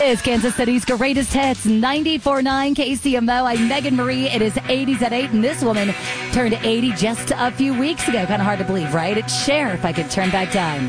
It's Kansas City's greatest hits, 94.9 KCMO. I'm Megan Marie. It is 80s at 8, and this woman turned 80 just a few weeks ago. Kind of hard to believe, right? It's Cher, If I Could Turn Back Time.